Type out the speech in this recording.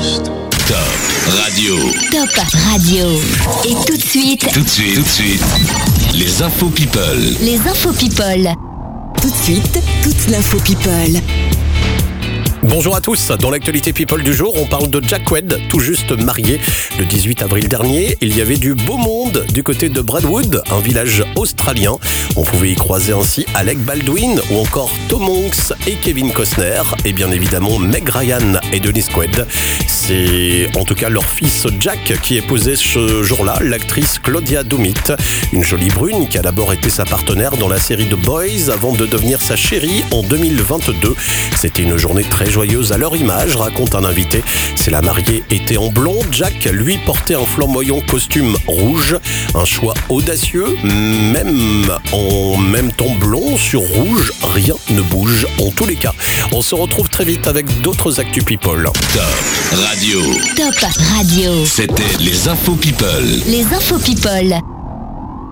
Top Radio. Top Radio. Et tout de suite, les infos people. les infos people. Tout de suite, toute l'info people. Bonjour à tous, dans l'actualité people du jour, on parle de Jack Wade, tout juste marié. Le 18 avril dernier, il y avait du beau monde du côté de Braidwood, un village australien. On pouvait y croiser ainsi Alec Baldwin ou encore Tom Hanks et Kevin Costner et bien évidemment Meg Ryan et Dennis Quaid. C'est en tout cas leur fils Jack qui épousait ce jour-là l'actrice Claudia Doumit, une jolie brune qui a d'abord été sa partenaire dans la série The Boys avant de devenir sa chérie en 2022. C'était une journée très joyeuse à leur image, raconte un invité. C'est la mariée était en blond, Jack lui portait un flamboyant costume rouge, un choix audacieux, même en même temps blond sur rouge, rien ne bouge en tous les cas. On se retrouve très vite avec d'autres actus people. Top Radio. Top Radio. C'était les infos people. Les infos people.